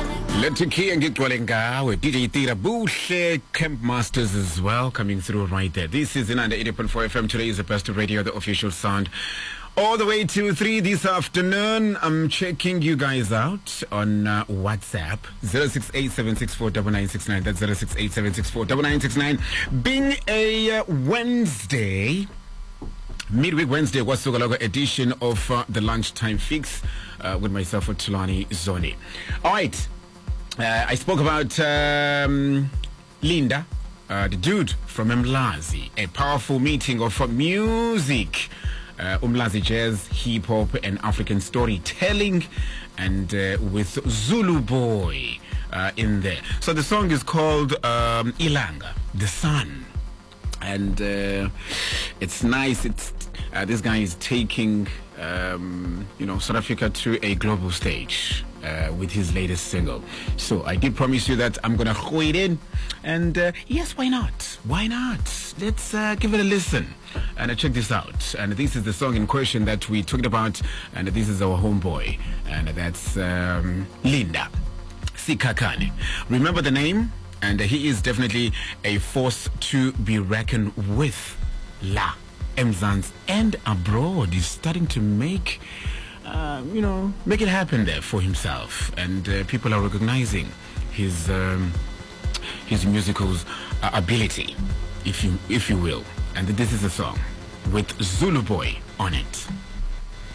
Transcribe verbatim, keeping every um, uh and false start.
Let's key and get ngawe. D J Tira Buhle, Camp Masters as well, coming through right there. This is in under eighty point four F M. Today is the best radio, the official sound. All the way to three this afternoon. I'm checking you guys out on uh, WhatsApp. zero six eight seven six four nine nine six nine. That's zero six eight seven six four nine nine six nine. Being a uh, Wednesday, midweek Wednesday, what's the edition of uh, the Lunchtime Fix uh, with myself, Tulani Zoni. All right. Uh, I spoke about um, Linda, uh, the dude from Umlazi, a powerful meeting of uh, music, uh, Umlazi jazz, hip hop, and African storytelling, and uh, with Zulu Boy uh, in there. So the song is called um, Ilanga, the sun, and uh, it's nice. It's uh, this guy is taking um, you know South Africa to a global stage. Uh, with his latest single. So I did promise you that I'm gonna throw it in, and uh, yes, why not? Why not? Let's uh, give it a listen and uh, check this out. And this is the song in question that we talked about, and this is our homeboy, and that's um, Linda Sikhakhane. Remember the name, and uh, he is definitely a force to be reckoned with. La Mzansi and abroad is starting to make Uh, you know, make it happen there for himself, and uh, people are recognizing his um, his musical uh, ability, if you if you will. And this is a song with Zulu Boy on it.